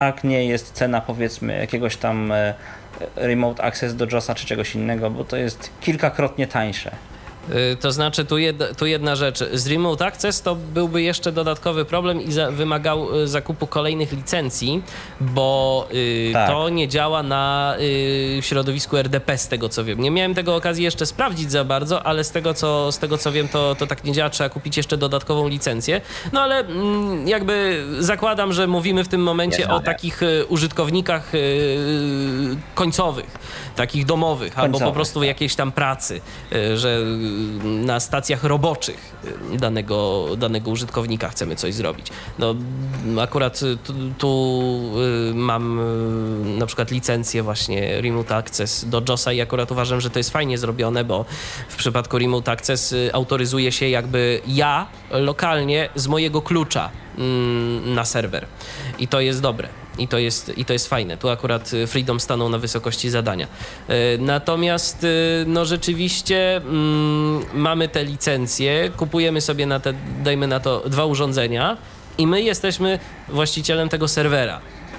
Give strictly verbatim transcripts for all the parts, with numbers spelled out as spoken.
tak nie jest cena, powiedzmy, jakiegoś tam remote access do josa czy czegoś innego, bo to jest kilkakrotnie tańsze. To znaczy tu jedna, tu jedna rzecz. Z Remote Access to byłby jeszcze dodatkowy problem i za, wymagał zakupu kolejnych licencji, bo y, tak. to nie działa na y, środowisku R D P, z tego co wiem. Nie miałem tego okazji jeszcze sprawdzić za bardzo, ale z tego co, z tego, co wiem, to, to tak nie działa. Trzeba kupić jeszcze dodatkową licencję. No ale mm, jakby zakładam, że mówimy w tym momencie o takich y, użytkownikach y, końcowych, takich domowych, Końcowy, albo po prostu tak. jakiejś tam pracy, y, że na stacjach roboczych danego, danego użytkownika chcemy coś zrobić. No akurat tu, tu mam na przykład licencję właśnie Remote Access do josa i akurat uważam, że to jest fajnie zrobione, bo w przypadku Remote Access autoryzuje się jakby ja lokalnie z mojego klucza na serwer. I to jest dobre. I to jest, i to jest fajne. Tu akurat Freedom stanął na wysokości zadania. Natomiast no rzeczywiście mm, mamy te licencje, kupujemy sobie na te, dajmy na to, dwa urządzenia i my jesteśmy właścicielem tego serwera.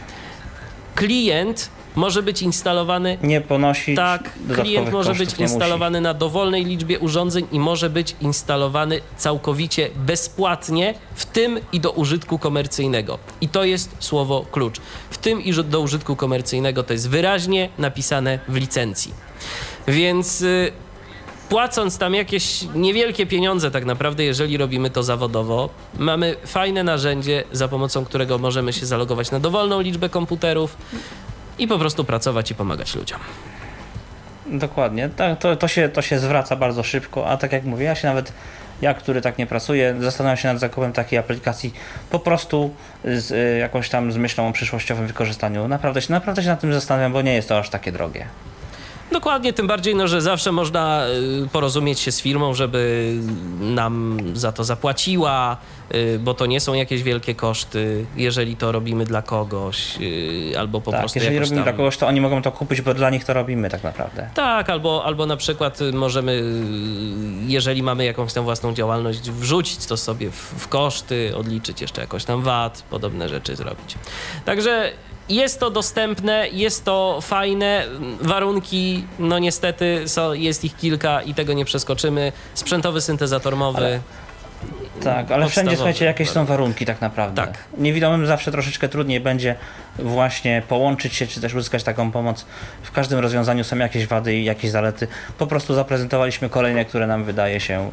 Klient może być instalowany... Nie ponosić Tak, klient może być instalowany na dowolnej liczbie urządzeń i może być instalowany całkowicie bezpłatnie, w tym i do użytku komercyjnego. I to jest słowo klucz. W tym i do użytku komercyjnego to jest wyraźnie napisane w licencji. Więc y, płacąc tam jakieś niewielkie pieniądze tak naprawdę, jeżeli robimy to zawodowo, mamy fajne narzędzie, za pomocą którego możemy się zalogować na dowolną liczbę komputerów i po prostu pracować i pomagać ludziom. Dokładnie. Tak, to, to, się, to się zwraca bardzo szybko, a tak jak mówię, ja się nawet, ja, który tak nie pracuję, zastanawiam się nad zakupem takiej aplikacji po prostu z y, jakąś tam z myślą o przyszłościowym wykorzystaniu. Naprawdę się, naprawdę się nad tym zastanawiam, bo nie jest to aż takie drogie. Dokładnie, tym bardziej, no, że zawsze można y, porozumieć się z firmą, żeby nam za to zapłaciła, y, bo to nie są jakieś wielkie koszty, jeżeli to robimy dla kogoś, y, albo po tak, prostu jeżeli jakoś robimy tam... dla kogoś, to oni mogą to kupić, bo dla nich to robimy tak naprawdę. Tak, albo, albo na przykład możemy, jeżeli mamy jakąś tam własną działalność, wrzucić to sobie w, w koszty, odliczyć jeszcze jakoś tam V A T, podobne rzeczy zrobić. Także jest to dostępne, jest to fajne, warunki, no niestety są, jest ich kilka i tego nie przeskoczymy. Sprzętowy syntezator mowy. Ale, tak, ale wszędzie, słuchajcie, jakieś są warunki tak naprawdę. Tak. Niewidomym zawsze troszeczkę trudniej będzie właśnie połączyć się, czy też uzyskać taką pomoc. W każdym rozwiązaniu są jakieś wady i jakieś zalety. Po prostu zaprezentowaliśmy kolejne, które nam wydaje się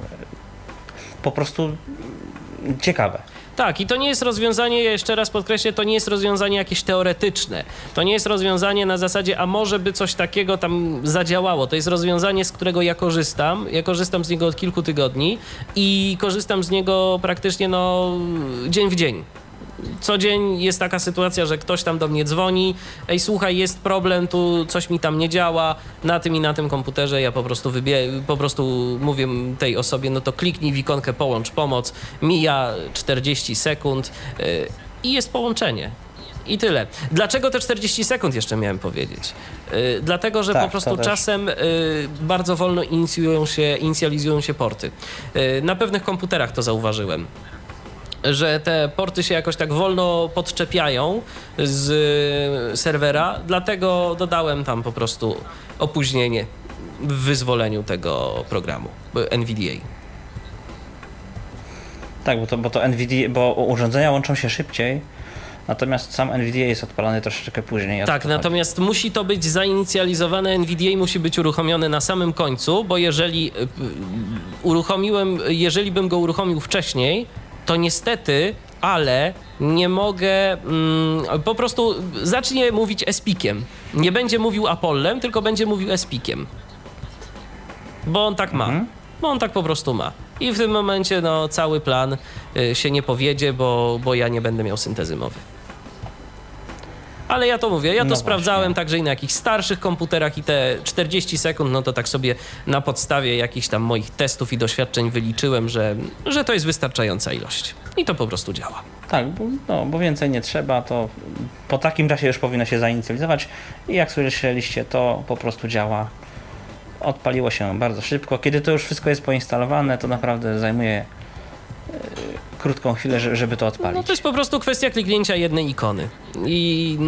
po prostu ciekawe. Tak, i to nie jest rozwiązanie, ja jeszcze raz podkreślę, to nie jest rozwiązanie jakieś teoretyczne. To nie jest rozwiązanie na zasadzie, a może by coś takiego tam zadziałało. To jest rozwiązanie, z którego ja korzystam. Ja korzystam z niego od kilku tygodni i korzystam z niego praktycznie no dzień w dzień. Co dzień jest taka sytuacja, że ktoś tam do mnie dzwoni, ej słuchaj, jest problem, tu coś mi tam nie działa, na tym i na tym komputerze, ja po prostu wybie- po prostu mówię tej osobie, no to kliknij w ikonkę połącz pomoc, mija czterdzieści sekund yy, i jest połączenie. I tyle. Dlaczego te czterdzieści sekund jeszcze miałem powiedzieć? Yy, dlatego, że tak, po prostu czasem yy, bardzo wolno inicjują się, inicjalizują się porty. Yy, na pewnych komputerach to zauważyłem, że te porty się jakoś tak wolno podczepiają z serwera, dlatego dodałem tam po prostu opóźnienie w wyzwoleniu tego programu N V D A. Tak, bo to, bo to N V D A, bo urządzenia łączą się szybciej, natomiast sam N V D A jest odpalany troszeczkę później. Tak, natomiast chodzi. Musi to być zainicjalizowane, N V D A musi być uruchomiony na samym końcu, bo jeżeli uruchomiłem, jeżeli bym go uruchomił wcześniej, to niestety, ale nie mogę, mm, po prostu zacznie mówić espikiem. Nie będzie mówił Apollem, tylko będzie mówił espikiem. Bo on tak ma. Mhm. Bo on tak po prostu ma. I w tym momencie no, cały plan y, się nie powiedzie, bo, bo ja nie będę miał syntezy mowy. Ale ja to mówię, ja to no sprawdzałem właśnie. Także i na jakichś starszych komputerach i te czterdzieści sekund, no to tak sobie na podstawie jakichś tam moich testów i doświadczeń wyliczyłem, że, że to jest wystarczająca ilość. I to po prostu działa. Tak, bo, no, bo więcej nie trzeba, to po takim czasie już powinno się zainicjalizować i jak słyszeliście, to po prostu działa. Odpaliło się bardzo szybko. Kiedy to już wszystko jest poinstalowane, to naprawdę zajmuje krótką chwilę, żeby to odpalić. No to jest po prostu kwestia kliknięcia jednej ikony. I